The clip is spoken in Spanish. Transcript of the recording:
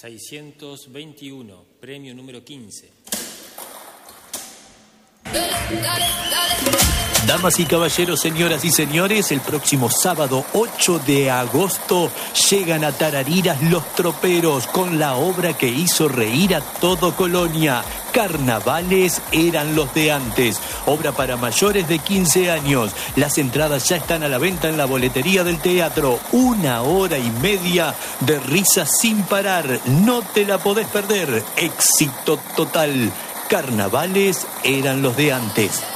621, premio número 15. Damas y caballeros, señoras y señores, el próximo sábado 8 de agosto llegan a Tarariras Los Troperos con la obra que hizo reír a todo Colonia. Carnavales eran los de antes. Obra para mayores de 15 años. Las entradas ya están a la venta en la boletería del teatro. 1 hora y media de risas sin parar. No te la podés perder. Éxito total. Carnavales eran los de antes.